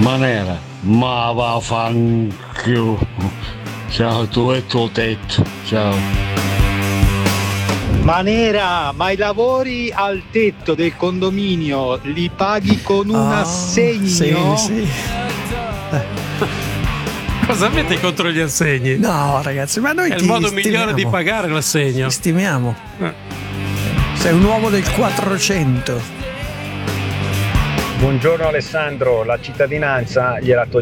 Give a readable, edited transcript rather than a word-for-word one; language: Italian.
Manera, ma vaffanculo. Ciao tu e tuo tetto, ciao. Manera, ma i lavori al tetto del condominio li paghi con un assegno? Sì. Cosa avete contro gli assegni? No, ragazzi, ma noi è il modo migliore di pagare l'assegno. Ti stimiamo. Sei un uomo del 400. Buongiorno Alessandro, la cittadinanza gliela